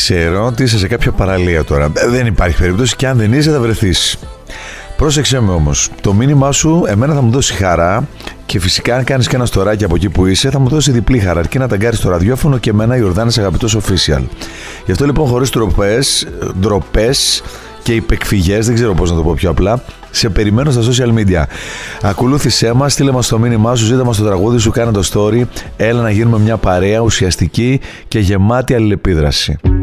ξέρω ότι είσαι σε κάποια παραλία τώρα. Δεν υπάρχει περίπτωση και αν δεν είσαι θα βρεθείς. Πρόσεξε με όμως. Το μήνυμά σου εμένα θα μου δώσει χαρά και φυσικά αν κάνεις και ένα στοράκι από εκεί που είσαι θα μου δώσει διπλή χαρά. Αρκεί να ταγκάρεις το ραδιόφωνο και εμένα Ιορδάνης Αγαπητός Official. Γι' αυτό λοιπόν χωρίς ντροπές και υπεκφυγές, δεν ξέρω πώς να το πω πιο απλά, σε περιμένω στα social media. Ακολούθησέ μας, στείλε μας το μήνυμά σου, ζήτα μας το τραγούδι σου, κάνε το story. Έλα να γίνουμε μια παρέα ουσιαστική και γεμάτη αλληλεπίδραση.